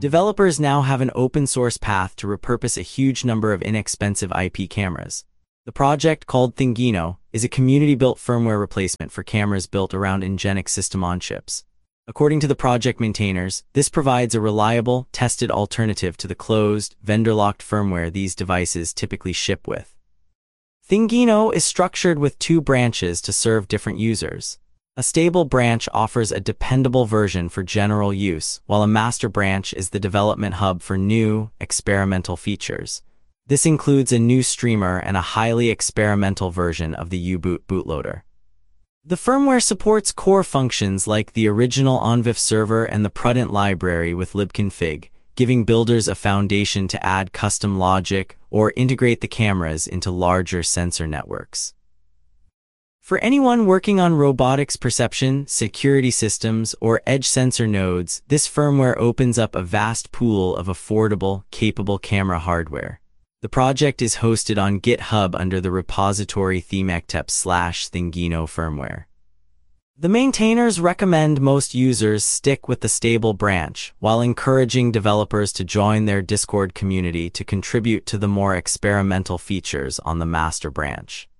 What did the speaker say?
Developers now have an open-source path to repurpose a huge number of inexpensive IP cameras. The project, called Thingino, is a community-built firmware replacement for cameras built around Nginx system-on-chips. According to the project maintainers, this provides a reliable, tested alternative to the closed, vendor-locked firmware these devices typically ship with. Thingino is structured with two branches to serve different users. A stable branch offers a dependable version for general use, while a master branch is the development hub for new, experimental features. This includes a new streamer and a highly experimental version of the U-Boot bootloader. The firmware supports core functions like the original ONVIF server and the Prudent library with libconfig, giving builders a foundation to add custom logic or integrate the cameras into larger sensor networks. For anyone working on robotics perception, security systems, or edge sensor nodes, this firmware opens up a vast pool of affordable, capable camera hardware. The project is hosted on GitHub under the repository themectep/Thingino firmware. The maintainers recommend most users stick with the stable branch, while encouraging developers to join their Discord community to contribute to the more experimental features on the master branch.